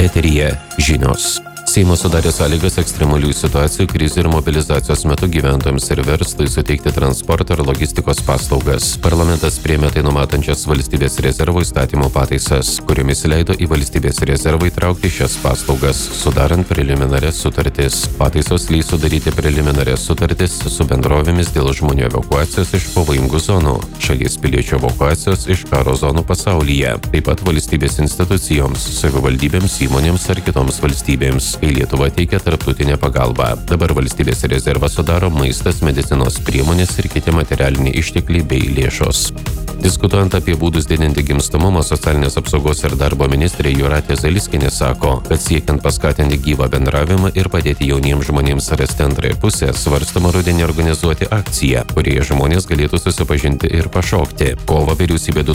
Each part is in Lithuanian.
Eteryje žinios. Seimas sudarė sąlygas ekstremalių situacijų, krizių ir mobilizacijos metu gyventojams ir verslui suteikti transporto ir logistikos paslaugas. Parlamentas priėmė tai numatančias valstybės rezervo įstatymo pataisas, kuriomis leido į valstybės rezervą įtraukti šias paslaugas, sudarant preliminarias sutartis. Pataisos leis sudaryti preliminarias sutartis su bendrovėmis dėl žmonių evakuacijos iš pavojingų zonų, šalies piliečių evakuacijos iš karo zonų pasaulyje, taip pat valstybės institucijoms, savivaldybėms, įmonėms ar kitoms valstybėms, kai Lietuva teikia tarptautinę pagalbą. Dabar valstybės rezervą sudaro maistas, medicinos priemonės ir kiti materialiniai ištekliai bei lėšos. Diskutuojant apie būdus didinti gimstamumą, socialinės apsaugos ir darbo ministrė Jūratė Zailskienė sako, kad siekiant paskatinti gyvą bendravimą ir padėti jauniems žmonėms rasti antrąją pusę, svarstoma rudenį organizuoti akciją, kurioje žmonės galėtų susipažinti ir pašokti. Kovo vyriausybė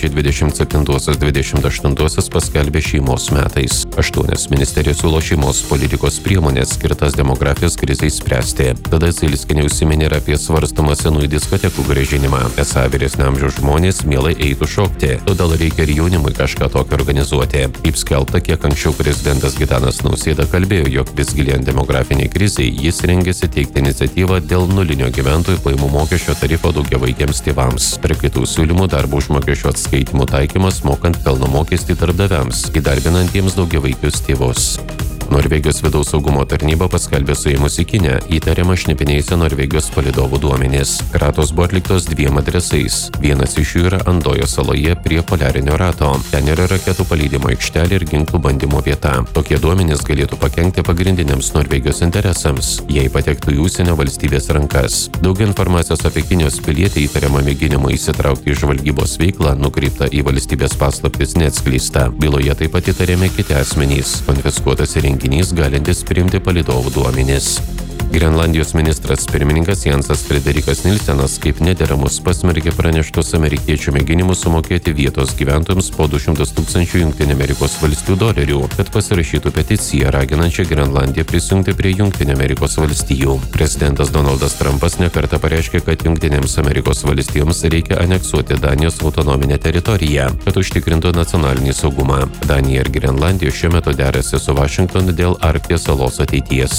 2027-2028 paskelbė šeimos metais. 8 ministerijos siūlo šeimos politikos priemonės skirtas demografijos krizei spręsti. Tada Zailskienė užsiminė ir apie svarstomą senųjų diskotekų grąžinimą. Esą vyresnio amžiaus žmonės mielai eitų šokti, todėl reikia ir jaunimui kažką tokio organizuoti. Kaip skelbta, kiek anksčiau prezidentas Gitanas Nausėda kalbėjo, jog vis gilėjant demografiniai krizei, jis rengėsi teikti iniciatyvą dėl nulinio gyventojų pajamų mokesčio tarifo daugiavaikiems tėvams. Prie kitų siūlymų darbo užmokesčio atskaitimų taikymas mokant pelno mokestį darbdaviams, įdarbinantiems daugiavaikius tėvus. Norvegijos vidaus saugumo tarnyba paskelbė suėmusi Kinę, įtariamą šnipinėjusią Norvegijos palydovų duomenys. Kratos buvo atliktos 2 adresais. Vienas iš jų yra Andojos saloje prie poliarinio rato. Ten yra raketų paleidimo aikštelė ir ginklų bandymo vieta. Tokie duomenys galėtų pakenkti pagrindiniams Norvegijos interesams, jei patektų į užsienio valstybės rankas. Daug informacijos apie Kinijos pilietį įtariamą mėginimą įsitraukti į žvalgybos veiklą nukreipta į valstybės paslaptis neatskleista. Byloje taip pat įtariami kiti asmenys. Konfiskuotas įrenginys galintis priimti palydovų duomenis. Grenlandijos ministras pirmininkas Jansas Frederikas Nilsenas kaip nederamus pasmerkė praneštus amerikiečių mėginimus sumokėti vietos gyventojams po $200,000 Jungtinių Amerikos valstijų dolerių, kad pasirašytų peticiją raginančią Grenlandiją prisijungti prie Jungtinių Amerikos valstijų. Prezidentas Donaldas Trumpas nekartą pareiškė, kad Jungtinėms Amerikos valstijoms reikia aneksuoti Danijos autonominę teritoriją, kad užtikrintų nacionalinį saugumą. Danija ir Grenlandija šiuo metu derasi su Vašingtonu dėl Arkties salos ateities.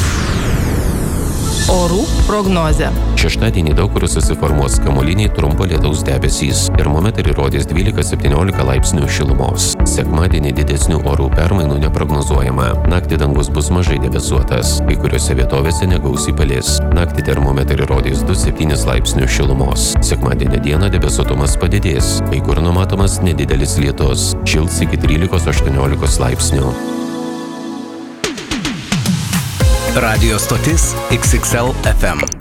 Orų prognozė. Šeštadienį daug kur susiformuos kamuoliniai trumpo lietaus debesys. Termometrai rodys 12-17 laipsnių šilumos. Sekmadienį didesnių orų permainų neprognozuojama. Naktį dangus bus mažai debesuotas. Kai kuriuose vietovėse negausiai palis. Naktį termometrai rodys 2-7 laipsnių šilumos. Sekmadienio dieną debesuotumas padidės. Kai kur numatomas nedidelis lietus. Šils iki 13-18 laipsnių. Radio stotis XXL FM.